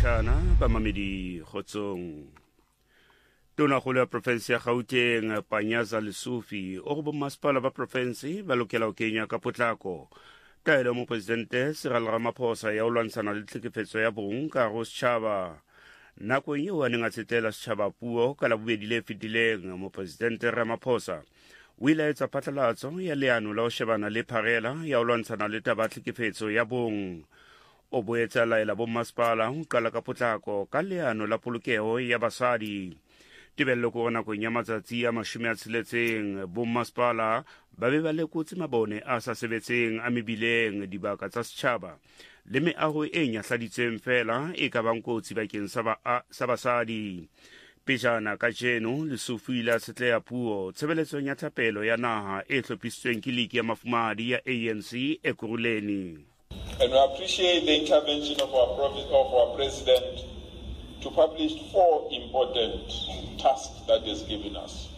Pejana ba mamedi kgotsong. Tonakgolo ya province ya Gauteng Panyaza Lesufi o go bommasepala ba province ba lokela ho kenya ka potlako taelo mo presidente Cyril Ramaphosa ya ho lwantshana le tlhekefetso ya bong ka go setjhaba. Nakong eo a neng a tsetela setjhaba puo ka labobedi le fetileng, mo presidente Ramaphosa o ile a etsa phatlalatso ya leano la ho shebana le pharela ya ho lwantshana le taba tlhekefetso ya bong. O boetse a laela bommasepala ho qala ka potlako ka leano la polokeho ya basadi. Tebello ko nakong ya matsatsi a 60 bommasepala ba be ba lekotse mabone a sa sebetseng a mebileng, dibaka tsa setjhaba le meaho e nyahladitsweng fela e ka bang kotsi bakeng sa basadi. Pejana ka jeno Lesufi ile a setleha puo tshebeletsong ya thapelo ya naha e hlophisitsweng ke liki ya mafumahadi ya ANC e Kuruleni. And we appreciate the intervention of our president to publish 4 important tasks that he has given us.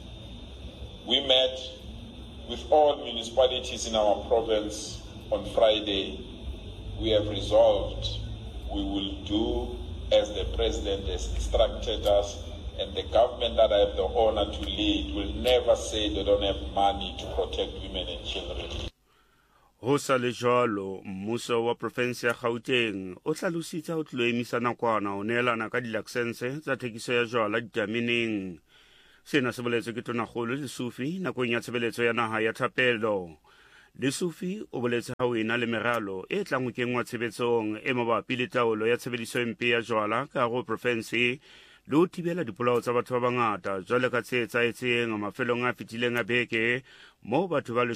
We met with all municipalities in our province on Friday. We have resolved we will do as the president has instructed us, and the government that I have the honor to lead will never say they don't have money to protect women and children. Ho sa le jwalo, mmuso wa province ya Gauteng o hlalositse ho tlo emisa nakwana ho neelana ka dilaesense tsa thekiso ya jwala ditameneng. Sena se boletse ke Tonakgolo Lesufi nakong ya tshebeletso ya naha ya thapelo. Lesufi o boletse ha o ena le meralo e tlang ho kengwa tshebetsong e mabapi le taolo ya tshebediso mpe ya jwala ka ho province le ho thibela dipolao tsa batho ba bangata jwale ka tse etsahetseng mafelong a fetileng a beke moo batho ba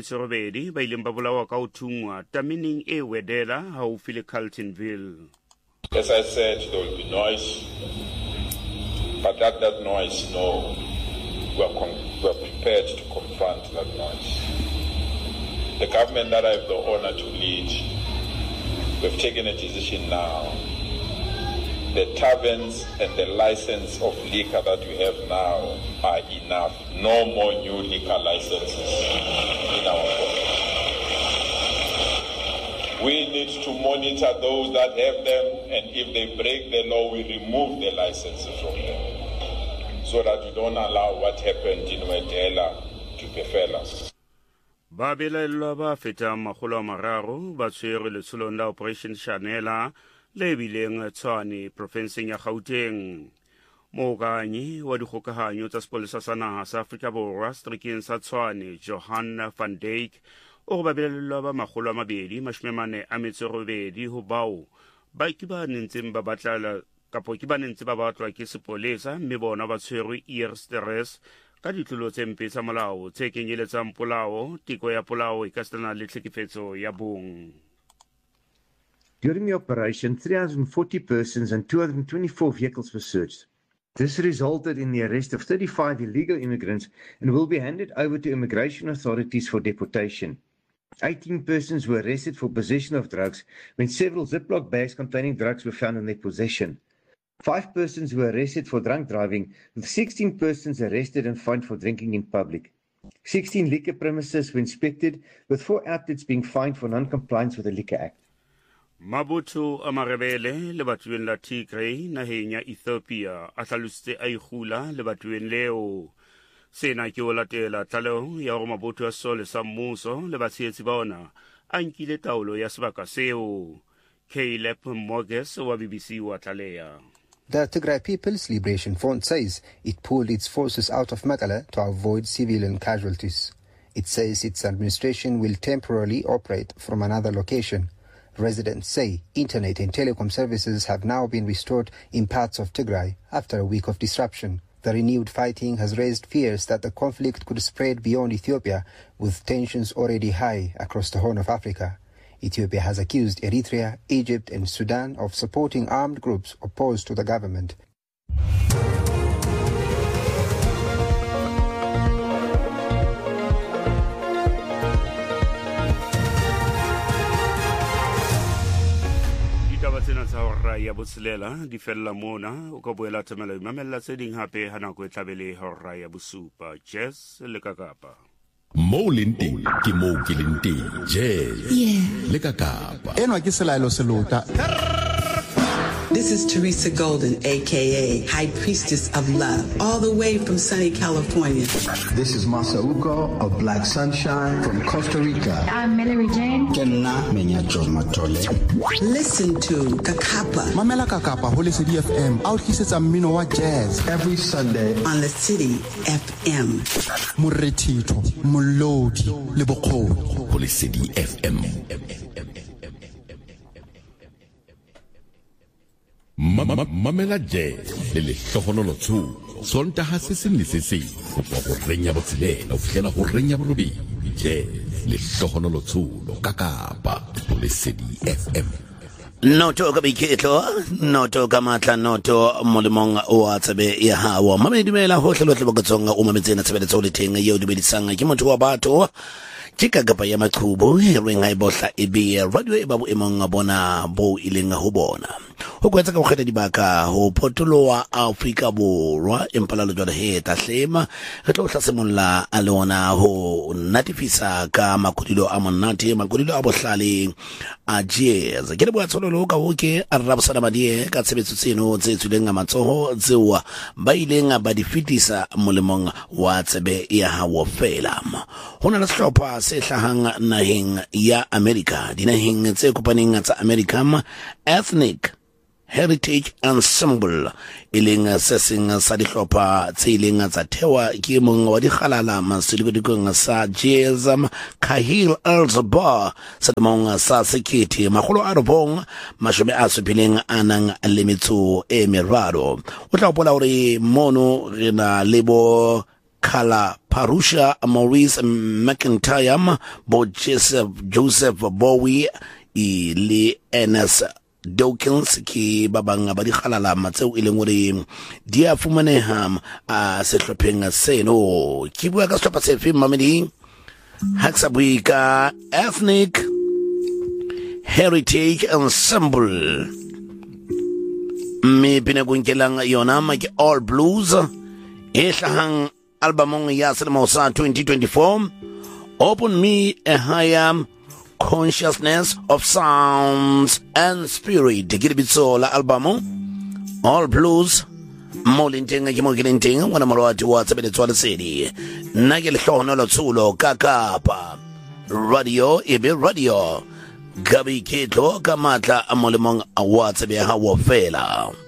18 ba ileng ba bolawa ka ho thungwa tameneng e Wedela haufi le Carletonville. As I said, there will be noise, but that noise, no, we are prepared to confront that noise. The government that I have the honor to lead, we've taken a decision now. The taverns and the license of liquor that we have now are enough. No more new liquor licenses in our province. We need to monitor those that have them, and if they break the law, we remove the licenses from them, so that we don't allow what happened in Wedela to befell us. Ba belaellwa ba feta 300 ba tshwere letsholong la Operation Shanela le bileng Tshwane provinseng ya Gauteng. Mookanyi wa dikgokahanyo tsa sepolesa sa naha sa Afrika Borwa seterekeng sa Tshwane, Johan van Dijk, o ba belellwa ba 248 ho bao ba ke ba nentseng ba batlala kapo ke ba nentse ba batlwa ke sepolesa mme bona ba tshwerwe Eersteres ka ditlolo tse mpe tsa molao tse kenyeletsang polao, tiko ya polao e ka setana le tlhekefetso ya bong. During the operation, 340 persons and 224 vehicles were searched. This resulted in the arrest of 35 illegal immigrants and will be handed over to immigration authorities for deportation. 18 persons were arrested for possession of drugs when several Ziploc bags containing drugs were found in their possession. 5 persons were arrested for drunk driving, with 16 persons arrested and fined for drinking in public. 16 liquor premises were inspected, with 4 outlets being fined for non-compliance with the Liquor Act. Mabotho a marebele le bathueng la Tigray naheng ya Ethiopia a hlalositse a ikgula le bathueng leo. Sena ke ho latela tlaleho ya hore mabotho a sole sa mmuso le batshehetsi ba ona a nkile taolo ya sebaka seo. Caleb Moges wa BBC wa tlaleha. The Tigray People's Liberation Front says it pulled its forces out of Mekelle to avoid civilian casualties. It says its administration will temporarily operate from another location. Residents say internet and telecom services have now been restored in parts of Tigray after a week of disruption. The renewed fighting has raised fears that the conflict could spread beyond Ethiopia, with tensions already high across the Horn of Africa. Ethiopia has accused Eritrea, Egypt and Sudan of supporting armed groups opposed to the government. Tsena tsa hora ya botshelela di fella mona o ka boela tsamela mamella tse ding hape ha nako e tlabele hora ya bosupa. Jazz le Kakapa mo lenteng ke mo ke lenteng Jazz le Kakapa enwa ke selaelo se lota This is Teresa Golden, a.k.a. High Priestess of Love, all the way from sunny California. This is Masauko of Black Sunshine from Costa Rica. I'm Mallory Jane. Listen to Kakapa. Mamela Kakapa, Holy City FM, out his Minoa Jazz. Every Sunday on the City FM. Muretito, Mulodi, Liboko. Holy City FM. Mamela Jazz, le hlohonololo tshulo. Sontaga se seng le se seng go tswa go renya botshelela go fitlhela go renya borobedi. Jazz le hlohonololo tshulo ka Kapa, Holy City FM. Noto ka biketlo, noto ka matla, noto molemong wa tsebe ya hawa. Mama dumela hohle lohle ba gotsonga o mametsena tshebeletso le teng yo dumedisang ke motho wa batho. Ke ka gapa ya maqhubu re nga ibotla ebe radio e ba bo emong bona bo ileng ho bona. Ho kwetsa ka go kgetha dibaka ho potolowa Afrika Borwa empalalo jwa he tahlema re tlo hlasemolla a lona ho natifisa ka makudilo a monate makudilo a bohlale a jazz ke le bua tsololo ka hoke a rabosana madie ka tshebetso tseno tse tsuleng a matsoho tsewa ba ileng ba di fitisa molemong wa tsebe ya hawo fela hona le sehlopha se hlahang naheng ya America dinaheng tse kopaneng tsa America Ethnic Heritage Ensemble ileng se seng sa dihlopha tse ileng tsa thewa ke mong wa dikgalala masedikong sa jazz Kahil Elzbar sa mong sa sekete magolo a robong mashome a supileng anang le metso e meraro o tla bola hore mono re na lebo Kala Parusha Maurice McIntyre bo Joseph Bowie le Ernest Dawkins ki babang ba di khalala matseo ileng hore di a fumaneha a sehlopheng seno ki bua ka sehlopha se fe mamedi Haksabuika Ethnic Heritage Ensemble me pina kunkelang yona ma ke All Blues e hlahang albumong ya selemo sa 2024 Open Me a Higher Consciousness of Sounds and Spirit Gilbitso la albumo All Blues Molinting Gimogilinting wana malwati wa tsebeletswa le sedi nna ke le hlono lo tsulo ka Kapa radio ebe radio gabi ketlo ka matla a molemong a wa tsebe ha wo fela